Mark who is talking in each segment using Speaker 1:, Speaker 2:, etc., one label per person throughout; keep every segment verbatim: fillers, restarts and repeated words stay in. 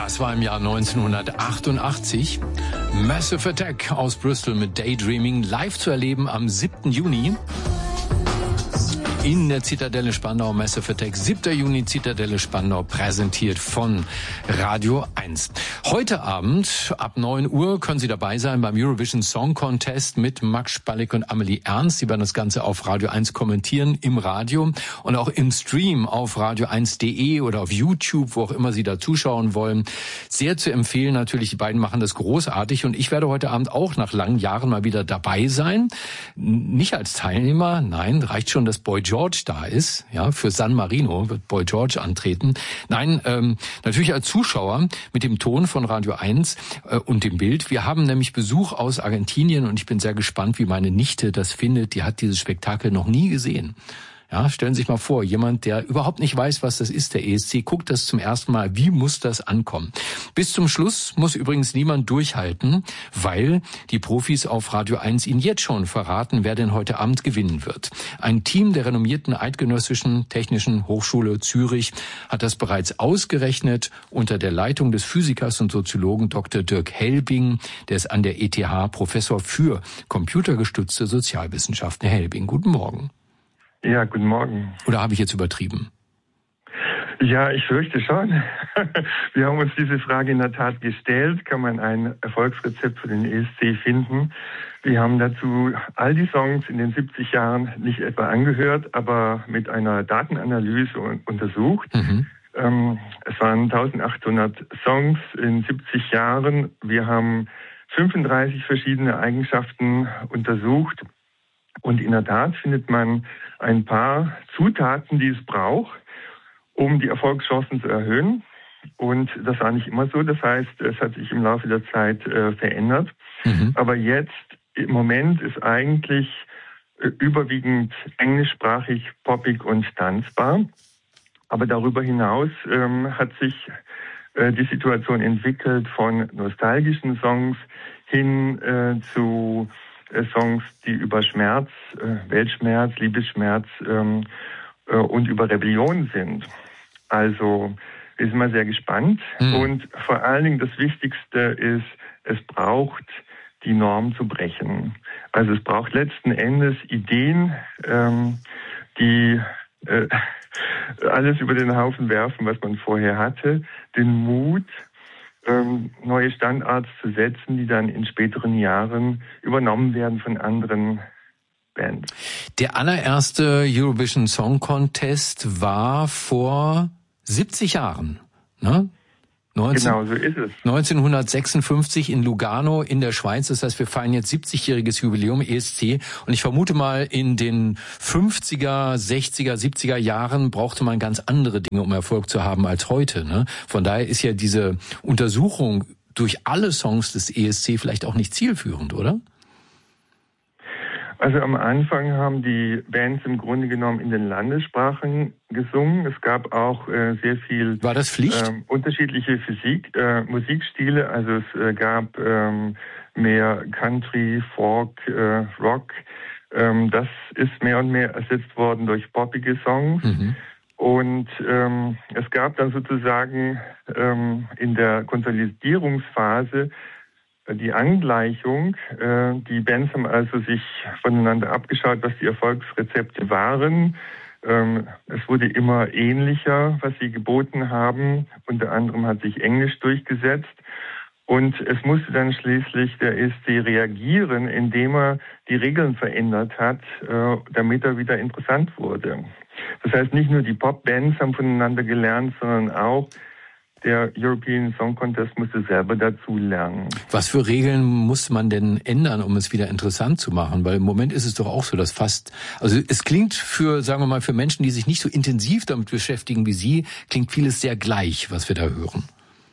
Speaker 1: Das war im Jahr neunzehnhundertachtundachtzig. Massive Attack aus Bristol mit Daydreaming live zu erleben am siebten Juni. In der Zitadelle Spandau, Massive Attack, siebter Juni, Zitadelle Spandau, präsentiert von Radio eins. Heute Abend ab neun Uhr können Sie dabei sein beim Eurovision Song Contest mit Max Spalleck und Amelie Ernst. Sie werden das Ganze auf Radio eins kommentieren im Radio und auch im Stream auf radio eins punkt de oder auf YouTube, wo auch immer Sie da zuschauen wollen. Sehr zu empfehlen natürlich, die beiden machen das großartig und ich werde heute Abend auch nach langen Jahren mal wieder dabei sein. Nicht als Teilnehmer, nein, reicht schon, dass Boy George da ist, ja, für San Marino wird Boy George antreten. Nein, ähm, natürlich als Zuschauer mit dem Ton von Radio eins äh, und dem Bild. Wir haben nämlich Besuch aus Argentinien und ich bin sehr gespannt, wie meine Nichte das findet. Die hat dieses Spektakel noch nie gesehen. Ja, stellen Sie sich mal vor, jemand, der überhaupt nicht weiß, was das ist, der E S C, guckt das zum ersten Mal. Wie muss das ankommen? Bis zum Schluss muss übrigens niemand durchhalten, weil die Profis auf Radio eins Ihnen jetzt schon verraten, wer denn heute Abend gewinnen wird. Ein Team der renommierten Eidgenössischen Technischen Hochschule Zürich hat das bereits ausgerechnet unter der Leitung des Physikers und Soziologen Doktor Dirk Helbing. Der ist an der E T H Professor für computergestützte Sozialwissenschaften. Herr Helbing, guten Morgen.
Speaker 2: Ja, guten Morgen.
Speaker 1: Oder habe ich jetzt übertrieben?
Speaker 2: Ja, ich fürchte schon. Wir haben uns diese Frage in der Tat gestellt. Kann man ein Erfolgsrezept für den E S C finden? Wir haben dazu all die Songs in den siebzig Jahren nicht etwa angehört, aber mit einer Datenanalyse untersucht. Mhm. Ähm, es waren eintausendachthundert Songs in siebzig Jahren. Wir haben fünfunddreißig verschiedene Eigenschaften untersucht. Und in der Tat findet man ein paar Zutaten, die es braucht, um die Erfolgschancen zu erhöhen. Und das war nicht immer so. Das heißt, es hat sich im Laufe der Zeit äh, verändert. Mhm. Aber jetzt, im Moment, ist eigentlich äh, überwiegend englischsprachig, poppig und tanzbar. Aber darüber hinaus ähm, hat sich äh, die Situation entwickelt von nostalgischen Songs hin äh, zu Songs, die über Schmerz, äh, Weltschmerz, Liebesschmerz ähm, äh, und über Rebellion sind. Also wir sind mal sehr gespannt. Mhm. Und vor allen Dingen das Wichtigste ist, es braucht die Norm zu brechen. Also es braucht letzten Endes Ideen, ähm, die äh, alles über den Haufen werfen, was man vorher hatte, den Mut, neue Standards zu setzen, die dann in späteren Jahren übernommen werden von anderen Bands.
Speaker 1: Der allererste Eurovision Song Contest war vor siebzig Jahren, ne? neunzehn,
Speaker 2: genau, so ist es.
Speaker 1: neunzehnhundertsechsundfünfzig in Lugano in der Schweiz. Das heißt, wir feiern jetzt siebzigjähriges Jubiläum E S C. Und ich vermute mal, in den fünfziger, sechziger, siebziger Jahren brauchte man ganz andere Dinge, um Erfolg zu haben als heute, ne? Von daher ist ja diese Untersuchung durch alle Songs des E S C vielleicht auch nicht zielführend, oder?
Speaker 2: Also am Anfang haben die Bands im Grunde genommen in den Landessprachen gesungen. Es gab auch äh, sehr viel
Speaker 1: War das Pflicht?
Speaker 2: Ähm, unterschiedliche Physik, äh, Musikstile. Also es äh, gab ähm, mehr Country, Folk, äh, Rock. Ähm, das ist mehr und mehr ersetzt worden durch poppige Songs. Mhm. Und ähm, es gab dann sozusagen ähm, in der Konsolidierungsphase die Angleichung. Äh, die Bands haben also sich voneinander abgeschaut, was die Erfolgsrezepte waren. Ähm, es wurde immer ähnlicher, was sie geboten haben. Unter anderem hat sich Englisch durchgesetzt. Und es musste dann schließlich der E S C reagieren, indem er die Regeln verändert hat, äh, damit er wieder interessant wurde. Das heißt, nicht nur die Popbands haben voneinander gelernt, sondern auch der European Song Contest musste selber dazu lernen.
Speaker 1: Was für Regeln musste man denn ändern, um es wieder interessant zu machen? Weil im Moment ist es doch auch so, dass fast, also es klingt für, sagen wir mal, für Menschen, die sich nicht so intensiv damit beschäftigen wie Sie, klingt vieles sehr gleich, was wir da hören.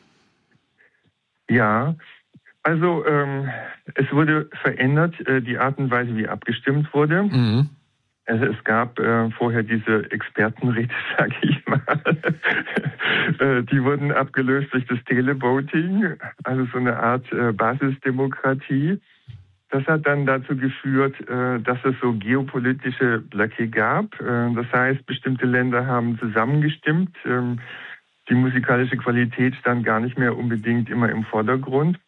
Speaker 2: Ja, also ähm, es wurde verändert, äh, die Art und Weise, wie abgestimmt wurde. Mhm. Also es gab äh, vorher diese Expertenräte, sage ich mal. äh, die wurden abgelöst durch das Televoting, also so eine Art äh, Basisdemokratie. Das hat dann dazu geführt, äh, dass es so geopolitische Blöcke gab. Äh, das heißt, bestimmte Länder haben zusammengestimmt. Ähm, die musikalische Qualität stand gar nicht mehr unbedingt immer im Vordergrund.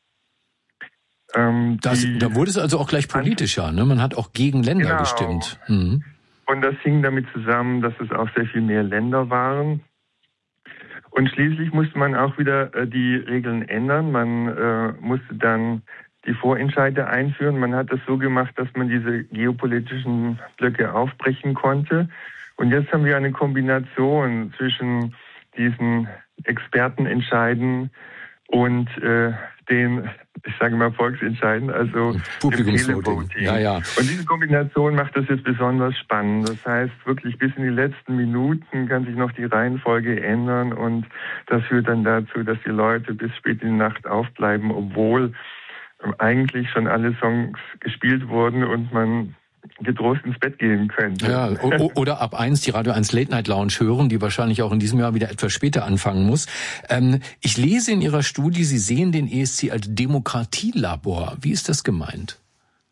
Speaker 1: Ähm, das, da wurde es also auch gleich politischer, ne? Man hat auch gegen Länder
Speaker 2: genau.
Speaker 1: gestimmt. Mhm.
Speaker 2: Und das hing damit zusammen, dass es auch sehr viel mehr Länder waren. Und schließlich musste man auch wieder äh, die Regeln ändern. Man äh, musste dann die Vorentscheide einführen. Man hat das so gemacht, dass man diese geopolitischen Blöcke aufbrechen konnte. Und jetzt haben wir eine Kombination zwischen diesen Expertenentscheiden und äh, den, ich sage mal, Volksentscheiden, also
Speaker 1: Publikumsvoting. Ja, ja.
Speaker 2: Und diese Kombination macht das jetzt besonders spannend. Das heißt, wirklich bis in die letzten Minuten kann sich noch die Reihenfolge ändern und das führt dann dazu, dass die Leute bis spät in die Nacht aufbleiben, obwohl eigentlich schon alle Songs gespielt wurden und man getrost ins Bett gehen könnte.
Speaker 1: Ja, oder ab eins die Radio eins Late Night Lounge hören, die wahrscheinlich auch in diesem Jahr wieder etwas später anfangen muss. Ähm, ich lese in Ihrer Studie, Sie sehen den E S C als Demokratielabor. Wie ist das gemeint?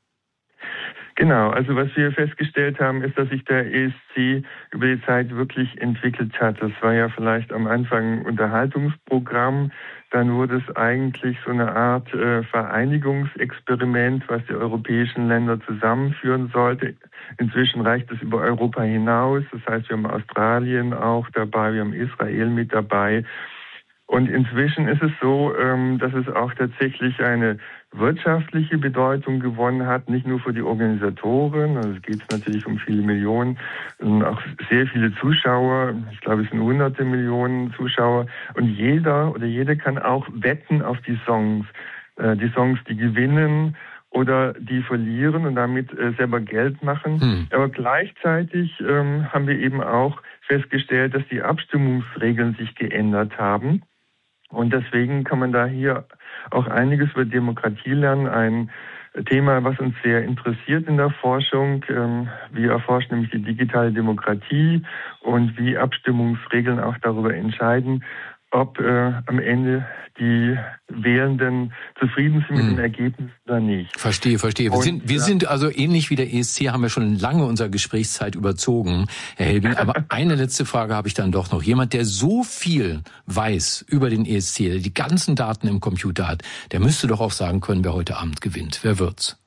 Speaker 2: Genau, also was wir festgestellt haben, ist, dass sich der E S C über die Zeit wirklich entwickelt hat. Das war ja vielleicht am Anfang ein Unterhaltungsprogramm, dann wurde es eigentlich so eine Art äh, Vereinigungsexperiment, was die europäischen Länder zusammenführen sollte. Inzwischen reicht es über Europa hinaus, das heißt, wir haben Australien auch dabei, wir haben Israel mit dabei. Und inzwischen ist es so, dass es auch tatsächlich eine wirtschaftliche Bedeutung gewonnen hat, nicht nur für die Organisatoren, also es geht natürlich um viele Millionen, sondern auch sehr viele Zuschauer, ich glaube es sind hunderte Millionen Zuschauer und jeder oder jede kann auch wetten auf die Songs, die Songs, die gewinnen oder die verlieren und damit selber Geld machen. Hm. Aber gleichzeitig ähm, haben wir eben auch festgestellt, dass die Abstimmungsregeln sich geändert haben. Und deswegen kann man da hier auch einiges über Demokratie lernen. Ein Thema, was uns sehr interessiert in der Forschung. Wir erforschen nämlich die digitale Demokratie und wie Abstimmungsregeln auch darüber entscheiden, ob äh, am Ende die Wählenden zufrieden sind mit hm. dem Ergebnis oder nicht.
Speaker 1: Verstehe, verstehe. Wir, und, sind, wir ja. sind also ähnlich wie der E S C, haben wir schon lange unsere Gesprächszeit überzogen, Herr Helbing. Aber eine letzte Frage habe ich dann doch noch. Jemand, der so viel weiß über den E S C, der die ganzen Daten im Computer hat, der müsste doch auch sagen können, wer heute Abend gewinnt. Wer wird's?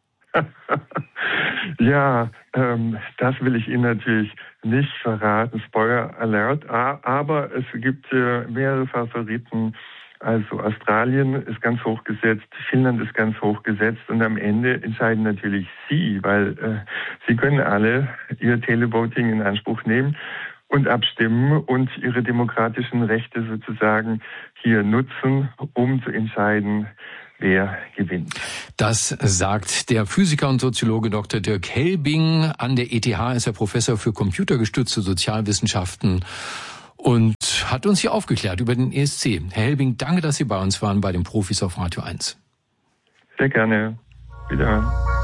Speaker 2: Ja, ähm, das will ich Ihnen natürlich nicht verraten, Spoiler Alert, aber es gibt äh, mehrere Favoriten. Also Australien ist ganz hoch gesetzt, Finnland ist ganz hoch gesetzt und am Ende entscheiden natürlich Sie, weil äh, Sie können alle Ihr Televoting in Anspruch nehmen und abstimmen und Ihre demokratischen Rechte sozusagen hier nutzen, um zu entscheiden, wer gewinnt.
Speaker 1: Das sagt der Physiker und Soziologe Doktor Dirk Helbing. An der E T H ist er Professor für computergestützte Sozialwissenschaften und hat uns hier aufgeklärt über den E S C. Herr Helbing, danke, dass Sie bei uns waren bei den Profis auf Radio eins.
Speaker 2: Sehr gerne. Wiederhören.